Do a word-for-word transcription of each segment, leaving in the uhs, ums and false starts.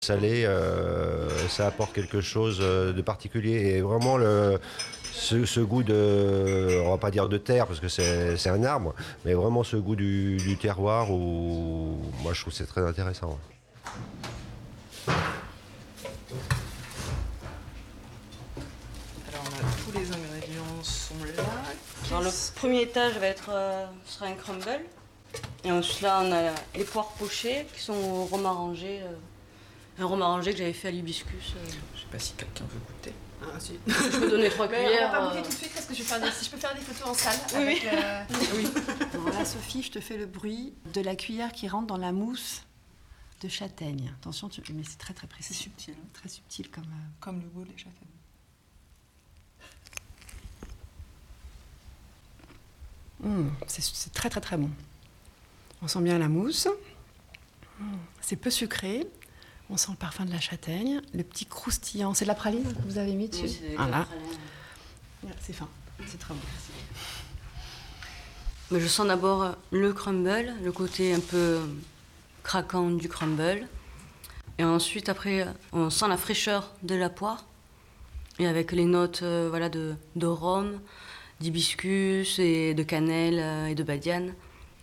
Salé, euh, ça apporte quelque chose de particulier et vraiment le, ce, ce goût de, on va pas dire de terre parce que c'est, c'est un arbre, mais vraiment ce goût du, du terroir où moi je trouve que c'est très intéressant. Alors on a tous les ingrédients sont là. Alors, le premier étage va être, euh, sera un crumble et ensuite là on a les poires pochées qui sont au romarin-rangé. Euh, Un romarin-rangé que j'avais fait à l'hibiscus. Euh... Je sais pas si quelqu'un veut goûter. Ah si. Je peux donner trois cuillères. On va pas goûter tout de suite parce que je, vais faire des, si je peux faire des photos en salle. Oui, avec, oui. Euh... oui. Voilà Sophie, je te fais le bruit de la cuillère qui rentre dans la mousse de châtaigne. Attention, tu... mais c'est très très précis. C'est subtil. Hein. Très subtil comme... Euh... Comme le goût des châtaignes. Mmh, c'est, c'est très très très bon. On sent bien la mousse. Mmh, c'est peu sucré. On sent le parfum de la châtaigne, le petit croustillant. C'est de la praline que vous avez mis dessus? Oui, c'est voilà. praline. C'est fin, c'est très bon. Mais je sens d'abord le crumble, le côté un peu craquant du crumble. Et ensuite, après, on sent la fraîcheur de la poire. Et avec les notes euh, voilà, de, de rhum, d'hibiscus et de cannelle euh, et de badiane.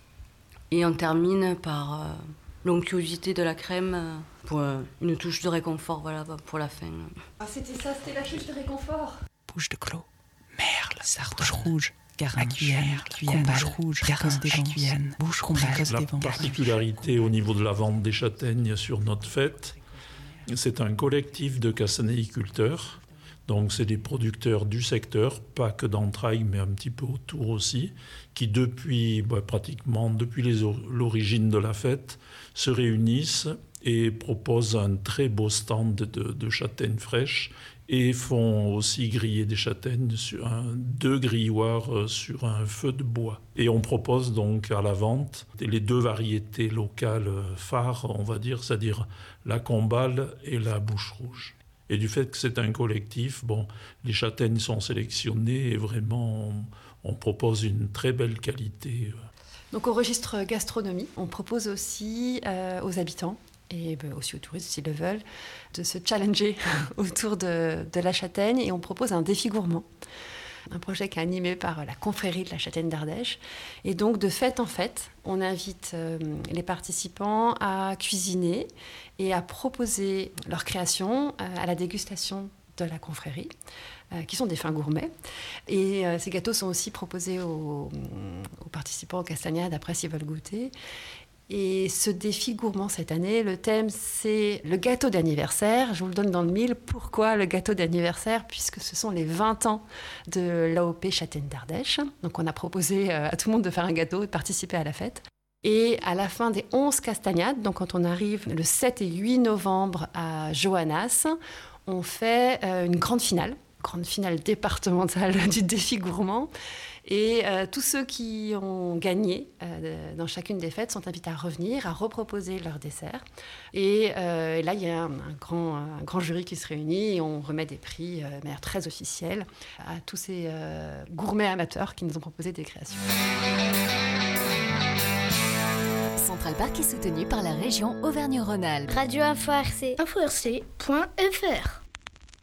Et on termine par... Euh, l'onctuosité de la crème pour une touche de réconfort, voilà, pour la fin. Ah, c'était ça, c'était la touche de réconfort. Bouche de Clos, merle, sardouche rouge, garin, cuillère, bouche rouge, précoce des vents, bouche précoce des vents. La particularité au niveau de la vente des châtaignes sur notre fête, c'est un collectif de cassanéiculteurs. Donc c'est des producteurs du secteur, pas que d'entrailles, mais un petit peu autour aussi, qui depuis, bah, pratiquement depuis les, l'origine de la fête, se réunissent et proposent un très beau stand de, de châtaignes fraîches et font aussi griller des châtaignes sur un, deux grilloirs sur un feu de bois. Et on propose donc à la vente les deux variétés locales phares, on va dire, c'est-à-dire la Combale et la Bouche Rouge. Et du fait que c'est un collectif, bon, les châtaignes sont sélectionnées et vraiment, on, on propose une très belle qualité. Donc au registre gastronomie, on propose aussi euh, aux habitants et ben, aussi aux touristes s'ils le veulent, de se challenger autour de, de la châtaigne et on propose un défi gourmand. Un projet qui est animé par la confrérie de la Châtaigne d'Ardèche. Et donc, de fête en fête, on invite euh, les participants à cuisiner et à proposer leur création euh, à la dégustation de la confrérie, euh, qui sont des fins gourmets. Et euh, ces gâteaux sont aussi proposés aux, aux participants aux castagnades après s'ils veulent goûter. Et ce défi gourmand cette année, le thème c'est le gâteau d'anniversaire. Je vous le donne dans le mille. Pourquoi le gâteau d'anniversaire? Puisque ce sont les vingt ans de l'A O P Châtaigne d'Ardèche. Donc on a proposé à tout le monde de faire un gâteau et de participer à la fête. Et à la fin des onze castagnades, donc quand on arrive le sept et huit novembre à Joannas, on fait une grande finale. Grande finale départementale du défi gourmand. Et euh, tous ceux qui ont gagné euh, dans chacune des fêtes sont invités à revenir, à reproposer leur dessert. Et, euh, et là, il y a un, un, grand, un grand jury qui se réunit et on remet des prix euh, de manière très officielle à tous ces euh, gourmets amateurs qui nous ont proposé des créations. Central Park est soutenu par la région Auvergne-Rhône-Alpes. Radio Info R C. info R C point F R